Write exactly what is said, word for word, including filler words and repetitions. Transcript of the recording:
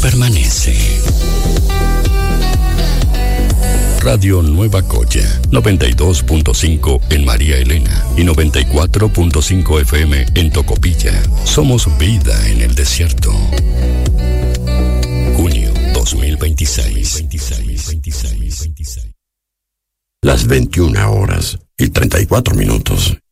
permanece. Radio Nueva Coya, noventa y dos punto cinco en María Elena y noventa y cuatro punto cinco F M en Tocopilla. Somos vida en el desierto. Junio dos mil veintiséis. Las veintiuna horas y treinta y cuatro minutos.